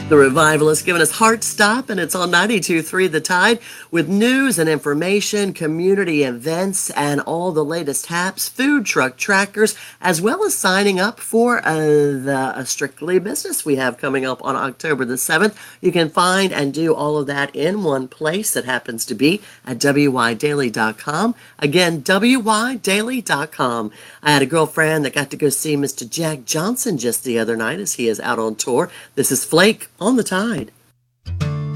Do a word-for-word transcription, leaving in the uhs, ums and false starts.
The Revivalist giving us Heart Stop, and it's on ninety-two point three The Tide with news and information, community events, and all the latest haps, food truck trackers, as well as signing up for uh, the uh, Strictly Business we have coming up on October the seventh. You can find and do all of that in one place. That happens to be at W Y daily dot com. Again, W Y daily dot com. I had a girlfriend that got to go see Mister Jack Johnson just the other night as he is out on tour. This is Flake on the Tide.